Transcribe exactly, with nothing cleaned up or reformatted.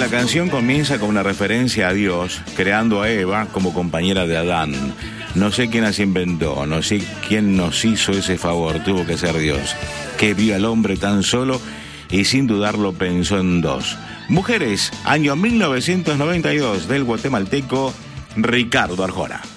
la canción comienza con una referencia a Dios, creando a Eva como compañera de Adán. No sé quién las inventó, no sé quién nos hizo ese favor, tuvo que ser Dios, que vio al hombre tan solo y sin dudarlo pensó en dos. Mujeres, año mil novecientos noventa y dos, del guatemalteco Ricardo Arjona.